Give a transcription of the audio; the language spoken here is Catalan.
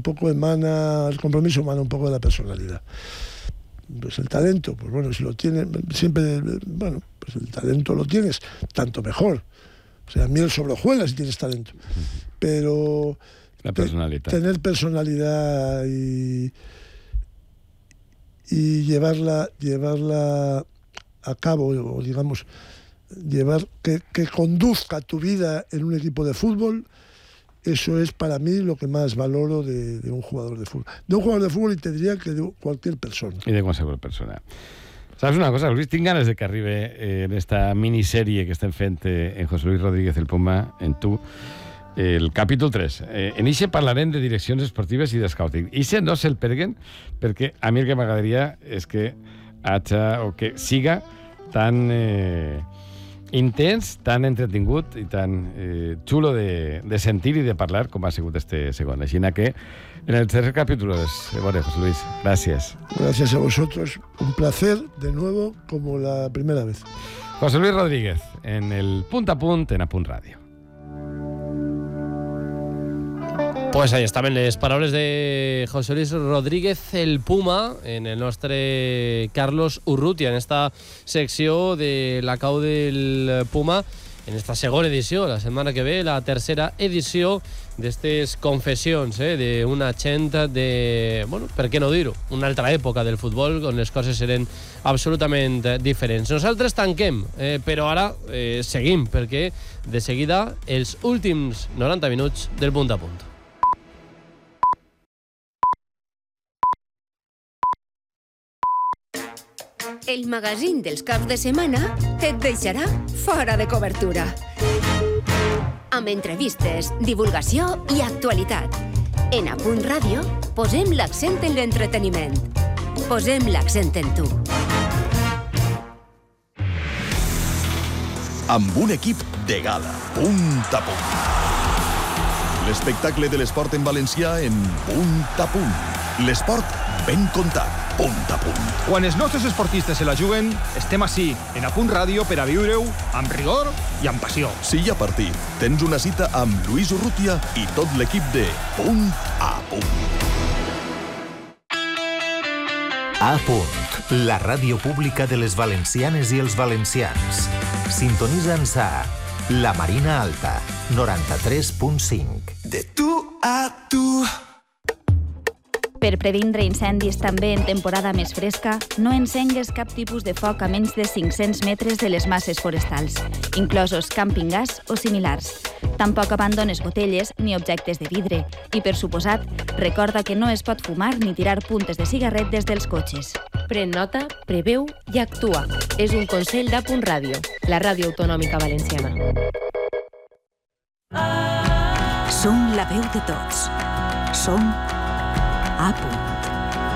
poco emana, el compromiso emana un poco de la personalidad. Pues el talento, pues bueno, si lo tienes, siempre, bueno, pues el talento lo tienes, tanto mejor. O sea, miel sobre hojuelas si tienes talento. Pero la personalidad. Tener personalidad y llevarla a cabo, o digamos, que conduzca tu vida en un equipo de fútbol, eso es para mí lo que más valoro de un jugador de fútbol. De un jugador de fútbol, y te diría que de cualquier persona. Y de qualsevol persona. Saps una cosa, Luis? Tinc ganes de que arribe en esta miniserie que estem fent en José Luis Rodríguez el Puma, en tu, el capítol 3. En ixe parlarem de direccions esportives i de scouting. Ixe no se'l perguen, perquè a mi el que m'agradaria és que que siga tan intens, tan entretingut i tan xulo de sentir i de parlar com ha sigut este segon. Així que en el tercer capítulo bueno, José Luis, gracias. Gracias a vosotros. Un placer, de nuevo, como la primera vez. José Luis Rodríguez, en el Punt a Punt, en Apunt Ràdio. Pues ahí estaven les paraules de José Luis Rodríguez, el Puma, en el nostre Carlos Urrutia, en esta secció de la cau del Puma, en esta segona edició, la setmana que ve, la tercera edició d'estes confessions d'una gent de, bueno, per què no dir-ho, una altra època del futbol on les coses eren absolutament diferents. Nosaltres tanquem, però ara seguim, perquè de seguida els últims 90 minuts del Punt a Punt. El magazín dels caps de setmana et deixarà fora de cobertura. Amb entrevistes, divulgació i actualitat. En Apunt Ràdio posem l'accent en l'entreteniment. Posem l'accent en tu. Amb un equip de gala. Punt a Punt. L'espectacle de l'esport en valencià en Punt a Punt. L'esport ben contat. Punt a Punt. Quan els nostres esportistes se la juguen, estem ací, en Apunt Ràdio, per a viure-ho amb rigor i amb passió. Si hi ha partit, tens una cita amb Luis Urrutia i tot l'equip de Punt a Punt. A Punt, la ràdio pública de les valencianes i els valencians. Sintonitza'ns a La Marina Alta, 93.5. De tu a tu. Per previndre incendis també en temporada més fresca, no encengues cap tipus de foc a menys de 500 metres de les masses forestals, inclosos camping gas o similars. Tampoc abandones botelles ni objectes de vidre i, per suposat, recorda que no es pot fumar ni tirar puntes de cigarret des dels cotxes. Pren nota, preveu i actua. És un consell d'Apunt Ràdio, la ràdio autonòmica valenciana. Som la veu de tots. Som A Punt.